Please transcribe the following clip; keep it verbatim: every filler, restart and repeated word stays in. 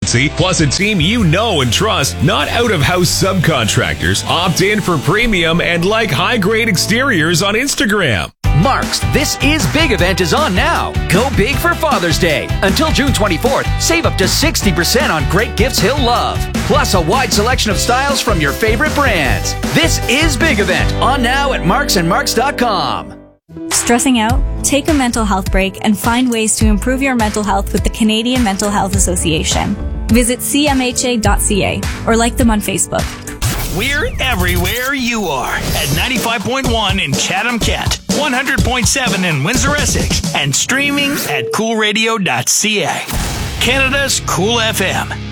efficiency, plus a team you know and trust, not out-of-house subcontractors. Opt in for premium and like high-grade exteriors on Instagram. Mark's This Is Big event is on now. Go big for Father's Day. Until June twenty-fourth, save up to sixty percent on great gifts he'll love. Plus a wide selection of styles from your favorite brands. This Is Big event on now at marks and marks dot com. Stressing out? Take a mental health break and find ways to improve your mental health with the Canadian Mental Health Association. Visit c m h a dot c a or like them on Facebook. We're everywhere you are at ninety-five point one in Chatham-Kent, one hundred point seven in Windsor-Essex, and streaming at cool radio dot c a. Canada's Cool F M.